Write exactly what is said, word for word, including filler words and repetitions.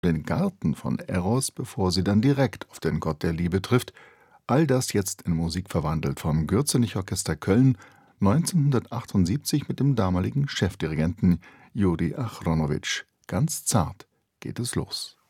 den Garten von Eros, bevor sie dann direkt auf den Gott der Liebe trifft. All das jetzt in Musik verwandelt vom Gürzenich-Orchester Köln neunzehnhundertachtundsiebzig mit dem damaligen Chefdirigenten Juri Achronowitsch. Ganz zart geht es los.